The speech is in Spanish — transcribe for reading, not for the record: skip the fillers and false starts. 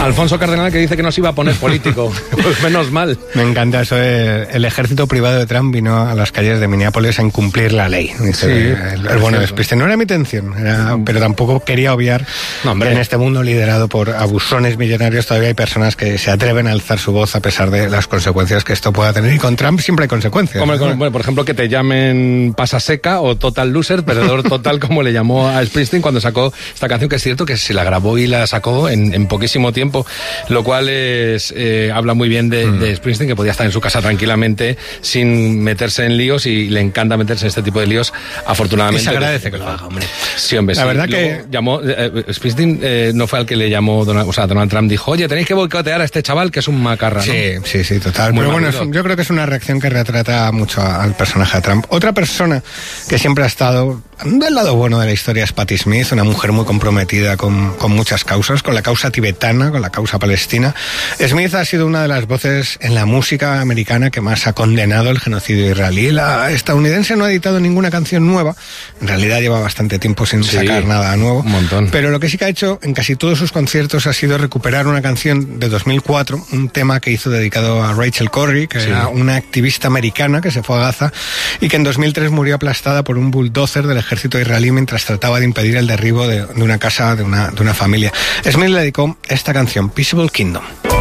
Alfonso Cardenal, que dice que no se iba a poner político. Pues menos mal. Me encanta eso. El ejército privado de Trump vino a las calles de Minneapolis a incumplir la ley. Dice, sí, el bueno de Springsteen. No era mi intención, pero tampoco quería obviar que en este mundo liderado por abusones millonarios todavía hay personas que se atreven a alzar su voz a pesar de las consecuencias que esto pueda tener. Y con Trump siempre hay consecuencias. Como, bueno, por ejemplo, que te llamen pasa seca o total loser, perdedor total, como le llamó a Springsteen cuando sacó esta canción, que es cierto que se la grabó y la sacó en poquísimo tiempo, lo cual habla muy bien de Springsteen, que podía estar en su casa tranquilamente sin meterse en líos, y le encanta meterse en este tipo de líos, afortunadamente. Y se agradece que lo haga, hombre. Sí, hombre, la verdad que llamó, Springsteen no fue al que le llamó Donald Trump dijo, oye, tenéis que boicotear a este chaval que es un macarra, ¿no? Sí, total. Pero bueno, yo creo que es una reacción que retrata mucho al personaje de Trump. Otra persona que siempre ha estado del lado bueno de la historia es Patti Smith, una mujer muy comprometida con muchas causas, con la causa tibetana, con la causa palestina. Smith ha sido una de las voces en la música americana que más ha condenado el genocidio israelí. La estadounidense no ha editado ninguna canción nueva, en realidad lleva bastante tiempo sin sacar nada nuevo, un montón. Pero lo que sí que ha hecho en casi todos sus conciertos ha sido recuperar una canción de 2004, un tema que hizo dedicado a Rachel Corrie, que era una activista americana que se fue a Gaza y que en 2003 murió aplastada por un bulldozer del ejército israelí mientras trataba de impedir el derribo de una casa de una familia. Smith le dedicó esta canción, Peaceable Kingdom.